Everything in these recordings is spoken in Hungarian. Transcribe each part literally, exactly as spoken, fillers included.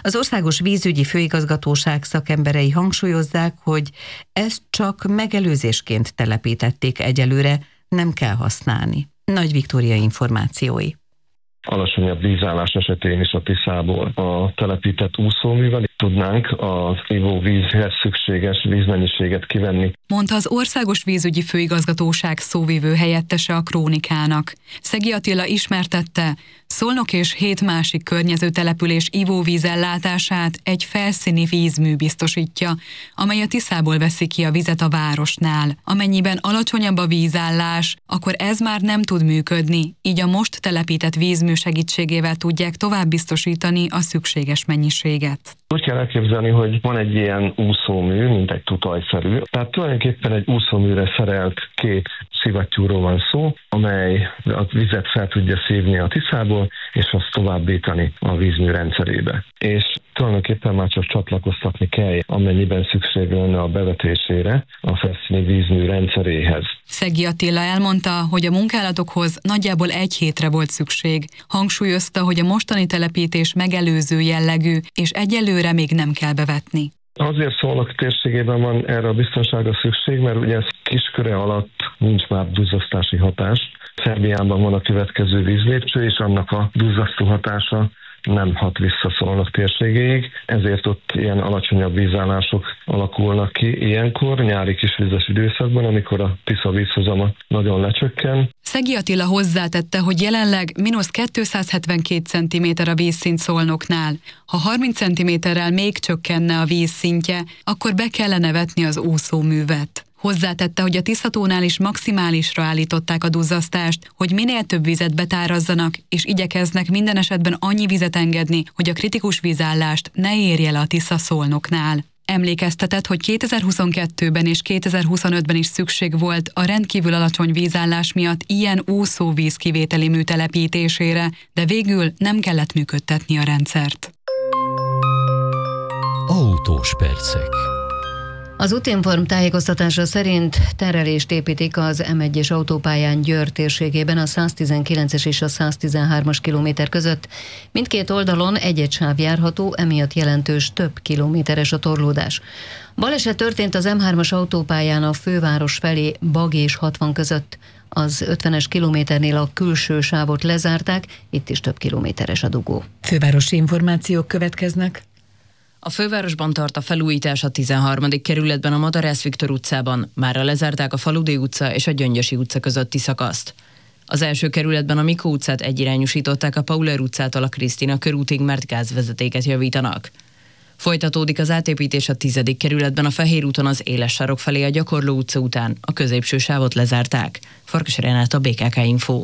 Az Országos Vízügyi Főigazgatóság szakemberei hangsúlyozzák, hogy ezt csak megelőzésként telepítették egyelőre, nem kell használni. Nagy Viktória információi. Alacsonyabb vízállás esetén is a Tiszából a telepített úszóművel tudnánk az ivóvízhez szükséges vízmennyiséget kivenni. Mondta az Országos Vízügyi Főigazgatóság szóvivő helyettese a Krónikának. Szegi Attila ismertette, Szolnok és hét másik környező település ivóvízellátását egy felszíni vízmű biztosítja, amely a Tiszából veszi ki a vizet a városnál. Amennyiben alacsonyabb a vízállás, akkor ez már nem tud működni, így a most telepített vízmű segítségével tudják tovább biztosítani a szükséges mennyiséget. Úgy kell elképzelni, hogy van egy ilyen úszómű, mint egy tutajszerű. Tehát tulajdonképpen egy úszóműre szerelt két szivattyúról van szó, amely a vizet fel tudja szívni a Tiszából, és azt továbbítani a vízmű rendszerébe. És tulajdonképpen már csak csatlakoztatni kell, amennyiben szükség lenne a bevetésére a felszíni vízmű rendszeréhez. Szegi Attila elmondta, hogy a munkálatokhoz nagyjából egy hétre volt szükség. Hangsúlyozta, hogy a mostani telepítés megelőző jellegű, és egyelőre még nem kell bevetni. Azért Szolnok térségében van erre a biztonságra szükség, mert ugye kisköre alatt nincs már duzzasztási hatás. Szerbiában van a következő vízlépcső, és annak a duzzasztó hatása nem hat vissza Szolnok térségéig, ezért ott ilyen alacsonyabb vízállások alakulnak ki ilyenkor, nyári kisvizes időszakban, amikor a Tisza vízhozama nagyon lecsökken. Szegi Attila hozzátette, hogy jelenleg mínusz kétszázhetvenkét centiméter a vízszint Szolnoknál. Ha harminc centiméterrel még csökkenne a vízszintje, akkor be kellene vetni az úszóművet. Hozzátette, hogy a Tiszatónál is maximálisra állították a duzzasztást, hogy minél több vizet betárazzanak, és igyekeznek minden esetben annyi vizet engedni, hogy a kritikus vízállást ne érje le a Tisza Szolnoknál. Emlékeztetett, hogy kétezer-huszonkettőben és kétezer-huszonötben is szükség volt a rendkívül alacsony vízállás miatt ilyen úszóvíz kivételi mű telepítésére, de végül nem kellett működtetni a rendszert. Autós percek. Az Útinform tájékoztatása szerint terelést építik az em egyes autópályán Győr térségében a száztizenkilences és a száztizenhármas kilométer között. Mindkét oldalon egy-egy sáv járható, emiatt jelentős több kilométeres a torlódás. Baleset történt az em hármas autópályán a főváros felé Bag és hatvan között. Az ötvenes kilométernél a külső sávot lezárták, itt is több kilométeres a dugó. Fővárosi információk következnek. A fővárosban tart a felújítás a tizenharmadik kerületben a Madarász Viktor utcában. Mára lezárták a Faludi utca és a Gyöngyösi utca közötti szakaszt. Az első kerületben a Mikó utcát egyirányosították a Pauler utcától a Krisztina körútig, mert gázvezetéket javítanak. Folytatódik az átépítés a tizedik kerületben a Fehér úton az Éles sarok felé a Gyakorló utca után. A középső sávot lezárták. Farkas Renát, bé ká ká Info.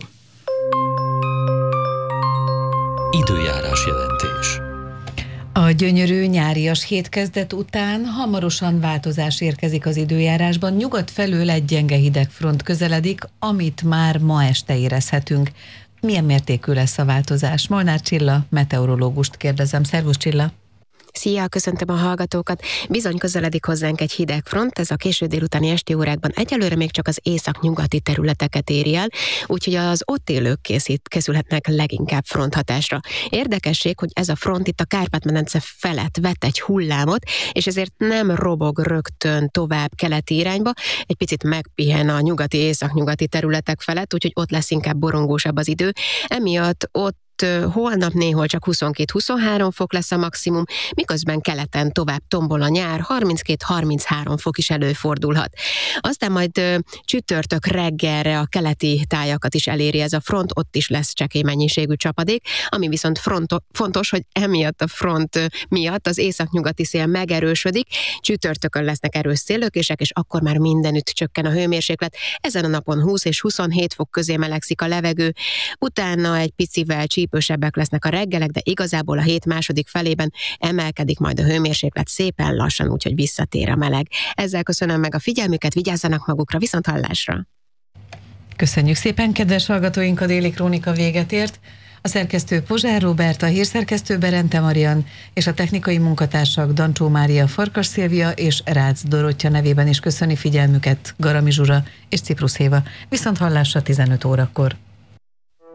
Időjárás jelentés. A gyönyörű nyárias hétkezdet után hamarosan változás érkezik az időjárásban. Nyugat felől egy gyenge hidegfront közeledik, amit már ma este érezhetünk. Milyen mértékű lesz a változás? Molnár Csilla, meteorológust kérdezem. Szervusz Csilla! Szia, köszöntöm a hallgatókat! Bizony közeledik hozzánk egy hideg front, ez a késő délutáni esti órákban egyelőre még csak az északnyugati területeket éri el, úgyhogy az ott élők készít, készülhetnek leginkább fronthatásra. Érdekesség, hogy ez a front itt a Kárpát-medence felett vett egy hullámot, és ezért nem robog rögtön tovább keleti irányba, egy picit megpihen a nyugati, északnyugati területek felett, úgyhogy ott lesz inkább borongósabb az idő. Emiatt ott holnap néhol csak huszonkét-huszonhárom fok lesz a maximum, miközben keleten tovább tombol a nyár, harminckét-harminchárom fok is előfordulhat. Aztán majd ö, csütörtök reggelre a keleti tájakat is eléri ez a front, ott is lesz csekély mennyiségű csapadék, ami viszont fronto, fontos, hogy emiatt a front ö, miatt az északnyugati szél megerősödik, csütörtökön lesznek erős széllökések, és akkor már mindenütt csökken a hőmérséklet. Ezen a napon húsz és huszonhét fok közé melegszik a levegő, utána egy picivel csípősebbek lesznek a reggelek, de igazából a hét második felében emelkedik majd a hőmérséklet szépen lassan, úgyhogy visszatér a meleg. Ezzel köszönöm meg a figyelmüket, vigyázzanak magukra, viszont hallásra! Köszönjük szépen, kedves hallgatóink, a Déli Krónika véget ért. A szerkesztő Pozsár Róbert, a hírszerkesztő Berente Marian és a technikai munkatársak Dancsó Mária, Farkas Szilvia és Rácz Dorottya nevében is köszöni figyelmüket Garami Zsura és Ciprusz Éva. Viszont hallásra tizenöt órakor.